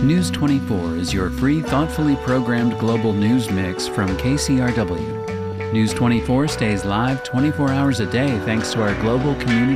News 24 is your free, thoughtfully programmed global news mix from KCRW. News 24 stays live 24 hours a day thanks to our global community